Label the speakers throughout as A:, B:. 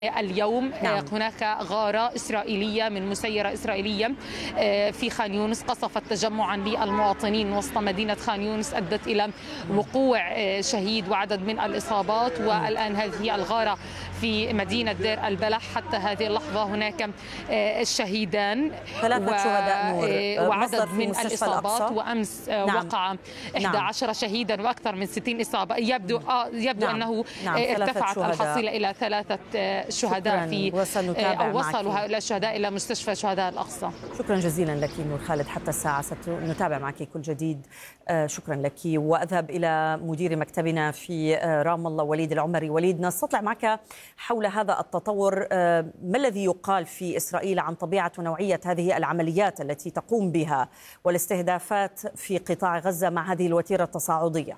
A: اليوم
B: نعم.
A: هناك غارة إسرائيلية من مسيرة إسرائيلية في خان يونس قصفت تجمعا للمواطنين وسط مدينة خان يونس، أدت إلى وقوع شهيد وعدد من الإصابات. والآن هذه الغارة في مدينة دير البلح. حتى هذه اللحظة هناك الشهيدان
B: 3 شهداء نور
A: وعدد
B: في
A: من
B: مستشفى
A: الإصابات.
B: الأقصى.
A: وأمس
B: نعم.
A: وقع 11 شهيدا وأكثر من 60 إصابة. يبدو
B: نعم.
A: أنه
B: نعم.
A: ارتفعت الحصيلة إلى 3 شهداء في
B: وسنتابع
A: وصلوا هؤلاء الشهداء إلى مستشفى شهداء الأقصى.
B: شكرا جزيلا لك نور خالد، حتى الساعة سنتابع معك كل جديد. شكرا لك. وأذهب إلى مدير مكتبنا في رام الله وليد العمري. وليد، نستطلع معك حول هذا التطور. ما الذي يقال في إسرائيل عن طبيعة ونوعية هذه العمليات التي تقوم بها والاستهدافات في قطاع غزة مع هذه الوتيرة التصاعدية؟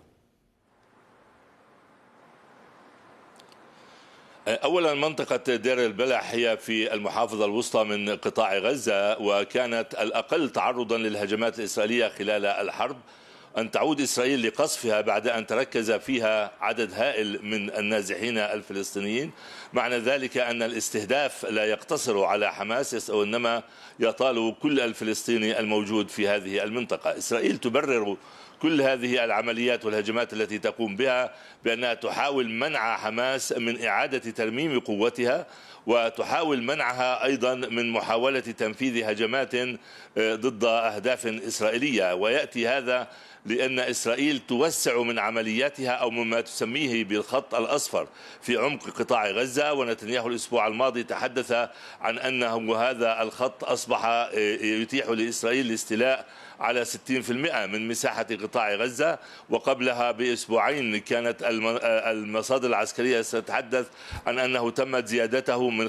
C: أولا، منطقة دير البلح هي في المحافظة الوسطى من قطاع غزة، وكانت الأقل تعرضا للهجمات الإسرائيلية خلال الحرب. أن تعود إسرائيل لقصفها بعد أن تركز فيها عدد هائل من النازحين الفلسطينيين، معنى ذلك أن الاستهداف لا يقتصر على حماس وإنما يطال كل الفلسطيني الموجود في هذه المنطقة. إسرائيل تبرر كل هذه العمليات والهجمات التي تقوم بها بأنها تحاول منع حماس من إعادة ترميم قوتها، وتحاول منعها أيضا من محاولة تنفيذ هجمات ضد أهداف إسرائيلية. ويأتي هذا لأن إسرائيل توسع من عملياتها أو مما تسميه بالخط الأصفر في عمق قطاع غزة. ونتنياهو الأسبوع الماضي تحدث عن أنه هذا الخط أصبح يتيح لإسرائيل الاستيلاء على 60% من مساحة قطاع غزة. وقبلها بأسبوعين كانت المصادر العسكرية ستتحدث عن أنه تمت زيادته من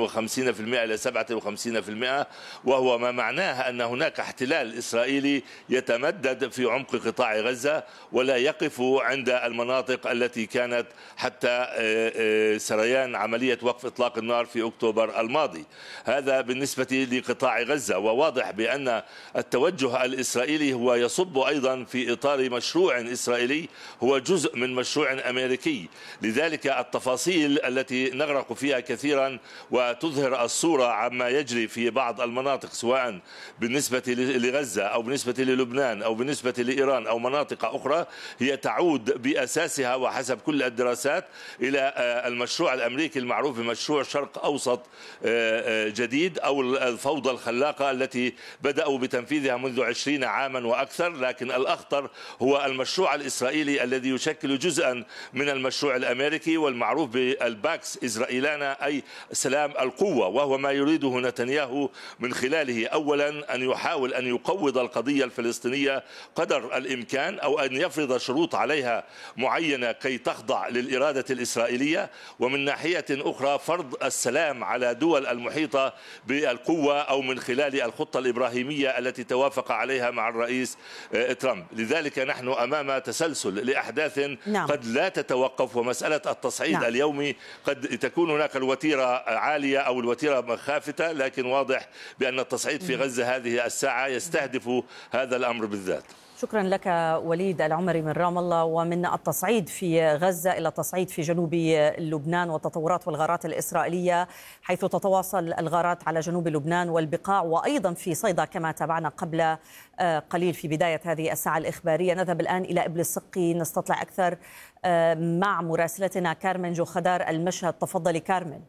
C: 55% إلى 57%، وهو ما معناه أن هناك احتلال إسرائيلي يتمدد في عمق قطاع غزة ولا يقف عند المناطق التي كانت حتى سريان عملية وقف إطلاق النار في أكتوبر الماضي. هذا بالنسبة لقطاع غزة. وواضح بأن التوجه الإسرائيلي هو يصب أيضا في إطار مشروع إسرائيلي هو جزء من مشروع أمريكي. لذلك التفاصيل التي نغرق فيها كثيرا وتظهر الصورة عما يجري في بعض المناطق سواء بالنسبة لغزة أو بالنسبة للبنان أو بالنسبة لإيران أو مناطق أخرى هي تعود بأساسها وحسب كل الدراسات إلى المشروع الأمريكي المعروف بمشروع شرق أوسط جديد أو الفوضى الخلاقة التي بدأوا بتنفيذها منذ 20 عاما وأكثر. لكن الأخطر هو المشروع الإسرائيلي الذي يشكل جزءا من المشروع الأمريكي والمعروف بالباكس إسرائيلانا، أي سلام القوة، وهو ما يريده نتنياهو من خلاله أولا أن يحاول أن يقوض القضية الفلسطينية قدر الإمكان أو أن يفرض شروط عليها معينة كي تخضع للإرادة الإسرائيلية، ومن ناحية أخرى فرض السلام على دول المحيطة بالقوة أو من خلال الخطة الإبراهيمية التي توافق عليها مع الرئيس ترامب. لذلك نحن أمام تسلسل لأحداث قد لا تتوقف. ومسألة التصعيد اليومي قد تكون هناك الوتيرة عالية أو الوتيرة خافتة، لكن واضح بأن التصعيد في غزة هذه الساعة يستهدف هذا الأمر بالذات.
B: شكرا لك وليد العمري من رام الله. ومن التصعيد في غزة إلى التصعيد في جنوب لبنان والتطورات والغارات الإسرائيلية، حيث تتواصل الغارات على جنوب لبنان والبقاع وأيضا في صيدا كما تابعنا قبل قليل في بداية هذه الساعة الإخبارية. نذهب الآن إلى إبل السقي نستطلع أكثر مع مراسلتنا كارمن جو خدار المشهد. تفضلي كارمن.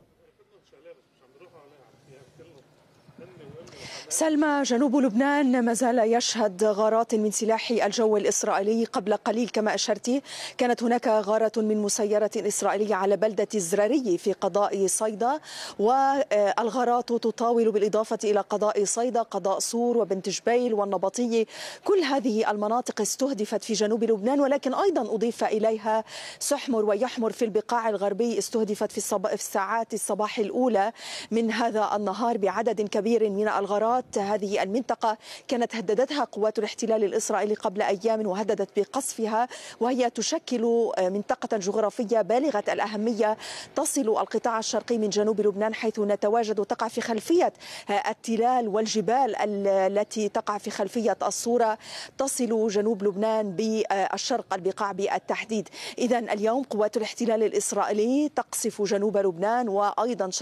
D: سلمى، جنوب لبنان ما زال يشهد غارات من سلاح الجو الإسرائيلي. قبل قليل كما أشرتي كانت هناك غارة من مسيرة إسرائيلية على بلدة الزراري في قضاء صيدا، والغارات تطاول بالإضافة إلى قضاء صيدا قضاء صور وبنت جبيل والنبطية. كل هذه المناطق استهدفت في جنوب لبنان، ولكن أيضا أضيف إليها سحمر ويحمر في البقاع الغربي استهدفت في الساعات الصباح الأولى من هذا النهار بعدد كبير من الغارات غارات هذه المنطقة كانت هددتها قوات الاحتلال الإسرائيلي قبل أيام وهددت بقصفها، وهي تشكل منطقة جغرافية بالغة الأهمية تصل القطاع الشرقي من جنوب لبنان، حيث نتواجد وتقع في خلفية التلال والجبال التي تقع في خلفية الصورة، تصل جنوب لبنان بالشرق البقاع بالتحديد. إذن اليوم قوات الاحتلال الإسرائيلي تقصف جنوب لبنان وأيضا